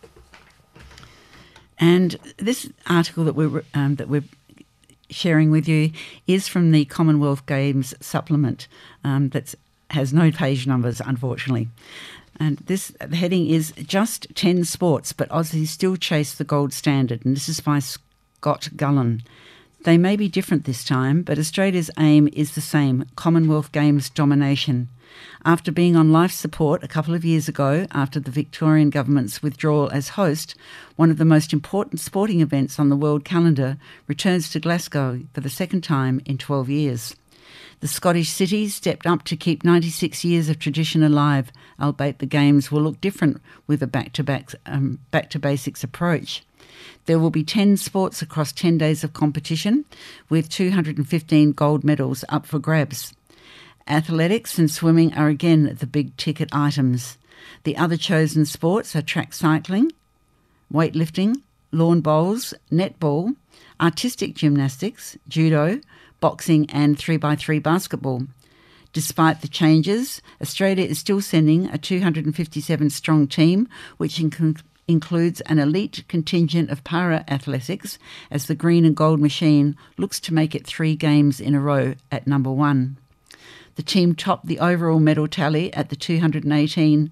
And this article that we're sharing with you is from the Commonwealth Games supplement that has no page numbers, unfortunately. And the heading is Just 10 Sports, but Aussies Still Chase the Gold Standard. And this is by Scott Gullen. They may be different this time, but Australia's aim is the same, Commonwealth Games domination. After being on life support a couple of years ago, after the Victorian government's withdrawal as host, one of the most important sporting events on the world calendar returns to Glasgow for the second time in 12 years. The Scottish city stepped up to keep 96 years of tradition alive, albeit the Games will look different with a back-to-basics approach. There will be 10 sports across 10 days of competition, with 215 gold medals up for grabs. Athletics and swimming are again the big-ticket items. The other chosen sports are track cycling, weightlifting, lawn bowls, netball, artistic gymnastics, judo, boxing and 3x3 basketball. Despite the changes, Australia is still sending a 257-strong team, which includes an elite contingent of para-athletics, as the green and gold machine looks to make it 3 games in a row at number 1. The team topped the overall medal tally at the 2018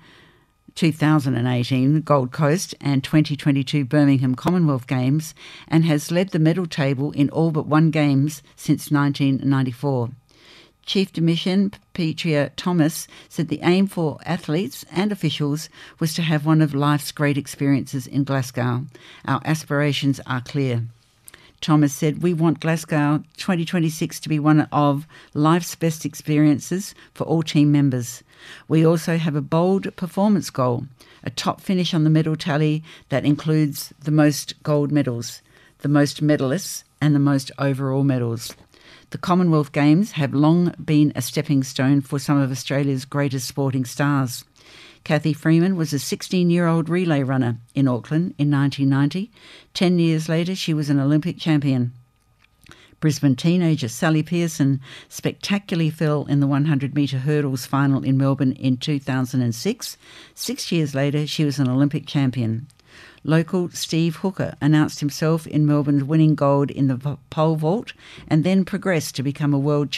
Gold Coast and 2022 Birmingham Commonwealth Games and has led the medal table in all but 1 Games since 1994. Chief de Mission Petria Thomas said the aim for athletes and officials was to have one of life's great experiences in Glasgow. Our aspirations are clear. Thomas said, "We want Glasgow 2026 to be one of life's best experiences for all team members. We also have a bold performance goal, a top finish on the medal tally that includes the most gold medals, the most medalists and the most overall medals." The Commonwealth Games have long been a stepping stone for some of Australia's greatest sporting stars. Cathy Freeman was a 16-year-old relay runner in Auckland in 1990. 10 years later, she was an Olympic champion. Brisbane teenager Sally Pearson spectacularly fell in the 100-metre hurdles final in Melbourne in 2006. 6 years later, she was an Olympic champion. Local Steve Hooker announced himself in Melbourne, winning gold in the pole vault and then progressed to become a world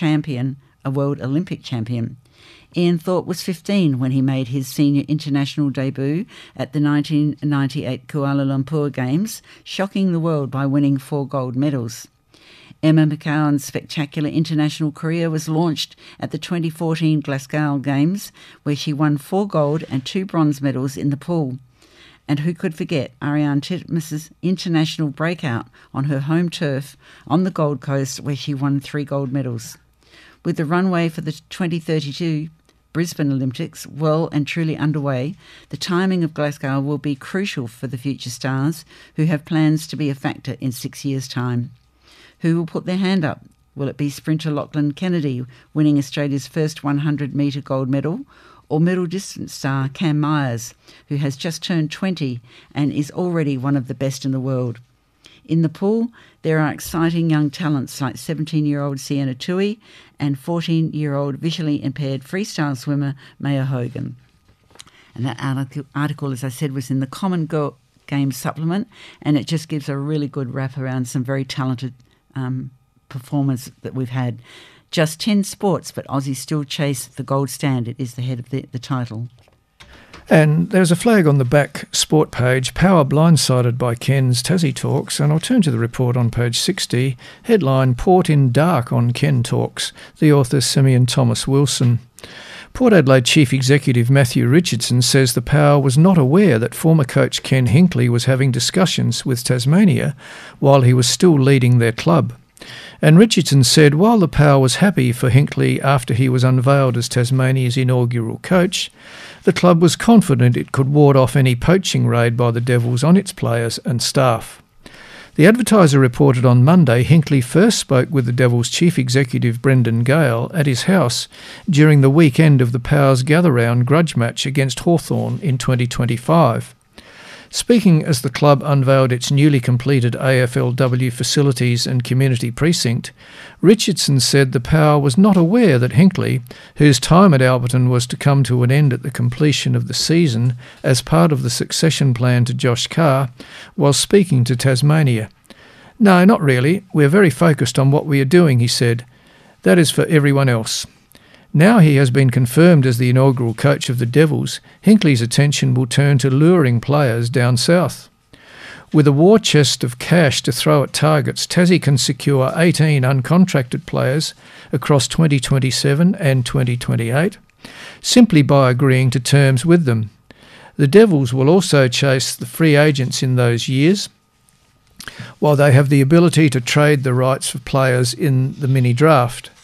Olympic champion. Ian Thorpe was 15 when he made his senior international debut at the 1998 Kuala Lumpur Games, shocking the world by winning 4 gold medals. Emma McCowan's spectacular international career was launched at the 2014 Glasgow Games, where she won 4 gold and 2 bronze medals in the pool. And who could forget Ariarne Titmus's international breakout on her home turf on the Gold Coast, where she won 3 gold medals. With the runway for the 2032 Brisbane Olympics well and truly underway, the timing of Glasgow will be crucial for the future stars who have plans to be a factor in 6 years' time. Who will put their hand up? Will it be sprinter Lachlan Kennedy winning Australia's first 100-metre gold medal, or middle distance star Cam Myers, who has just turned 20 and is already one of the best in the world? In the pool, there are exciting young talents like 17-year-old Sienna Tui and 14-year-old visually impaired freestyle swimmer Maya Hogan. And that article, as I said, was in the Commonwealth Games supplement, and it just gives a really good wrap around some very talented performance that we've had. Just 10 sports, but Aussies still chase the gold standard is the head of the title. And there's a flag on the back sport page, Power blindsided by Ken's Tassie Talks, and I'll turn to the report on page 60, headline, Port in dark on Ken Talks, the author Simeon Thomas Wilson. Port Adelaide Chief Executive Matthew Richardson says the Power was not aware that former coach Ken Hinkley was having discussions with Tasmania while he was still leading their club. And Richardson said while the Power was happy for Hinkley after he was unveiled as Tasmania's inaugural coach, the club was confident it could ward off any poaching raid by the Devils on its players and staff. The Advertiser reported on Monday Hinkley first spoke with the Devils' chief executive Brendan Gale at his house during the weekend of the Power's gather-round grudge match against Hawthorn in 2025. Speaking as the club unveiled its newly completed AFLW facilities and community precinct, Richardson said the Power was not aware that Hinkley, whose time at Alberton was to come to an end at the completion of the season as part of the succession plan to Josh Carr, was speaking to Tasmania. "No, not really. We're very focused on what we are doing," he said. "That is for everyone else." Now he has been confirmed as the inaugural coach of the Devils, Hinkley's attention will turn to luring players down south. With a war chest of cash to throw at targets, Tassie can secure 18 uncontracted players across 2027 and 2028, simply by agreeing to terms with them. The Devils will also chase the free agents in those years, while they have the ability to trade the rights for players in the mini-draft.